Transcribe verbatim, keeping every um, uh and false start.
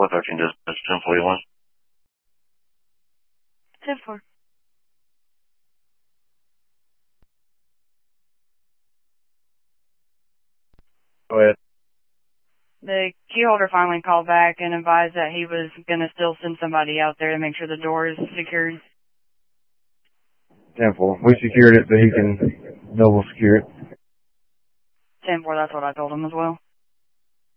four thirteen, dispatch ten forty-one. ten four. Go ahead. The key holder finally called back and advised that he was going to still send somebody out there to make sure the door is secured. ten four. We secured it, but he can double secure it. ten four, that's what I told him as well.